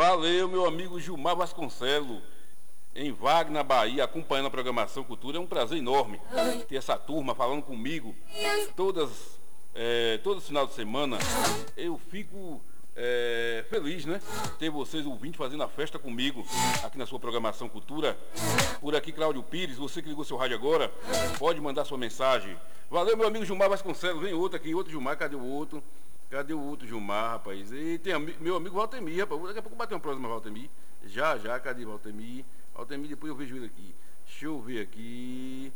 Valeu, meu amigo Gilmar Vasconcelos, em Wagner, Bahia, acompanhando a programação Cultura. É um prazer enorme ter essa turma falando comigo todo final de semana. Eu fico feliz, né? Ter vocês ouvintes fazendo a festa comigo aqui na sua programação Cultura. Por aqui, Cláudio Pires, você que ligou seu rádio agora, pode mandar sua mensagem. Valeu, meu amigo Gilmar Vasconcelos. Vem outro aqui, outro Gilmar, cadê o outro? Cadê o outro Gilmar, rapaz? E tem meu amigo Valtemir, rapaz. Daqui a pouco bater um próximo Valtemir. Já, cadê Valtemir? Valtemir, depois eu vejo ele aqui. Deixa eu ver aqui.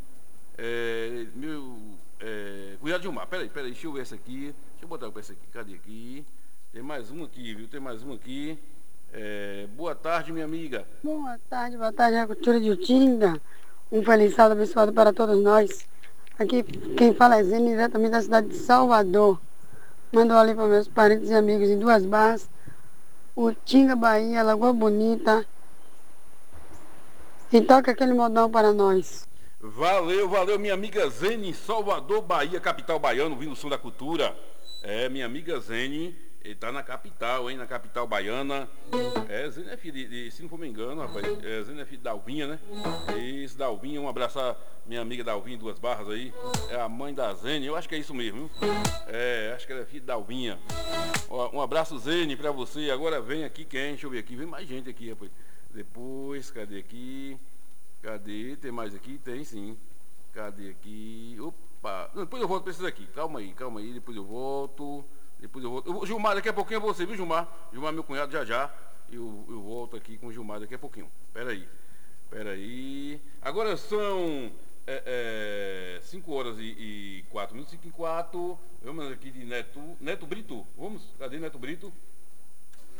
Cuidado, Gilmar. Peraí, deixa eu ver essa aqui. Deixa eu botar essa aqui. Cadê aqui? Tem mais um aqui, viu? Tem mais um aqui. Boa tarde, minha amiga. Boa tarde, a cultura de Utinga. Um feliz sábado abençoado para todos nós. Aqui quem fala é Zene, diretamente da cidade de Salvador. Mando ali para meus parentes e amigos em Duas Barras, Utinga, Bahia, Lagoa Bonita. E toca aquele modão para nós. Valeu, minha amiga Zene, Salvador, Bahia, capital baiano, vindo o som da cultura. Minha amiga Zene, ele tá na capital, hein, na capital baiana. Zene é filho se não for me engano, rapaz, Zene é filho da Dalvinha, né? Isso, Dalvinha, um abraço a minha amiga Dalvinha, Duas Barras aí. É a mãe da Zene, eu acho que é isso mesmo, viu? Acho que ela é filha da Dalvinha. Um abraço, Zene, pra você. Agora vem aqui quem? Deixa eu ver aqui, vem mais gente aqui, rapaz. Depois, cadê aqui? Cadê? Tem mais aqui? Tem sim. Cadê aqui? Opa! Não, depois eu volto pra esses aqui. Calma aí, depois eu volto. Gilmar, daqui a pouquinho é você, viu, Gilmar? Gilmar, meu cunhado, já. Eu volto aqui com o Gilmar daqui a pouquinho. Peraí. Agora são 5 horas e 4 minutos, 5 e 4. Vamos aqui de Neto Brito. Vamos? Cadê Neto Brito?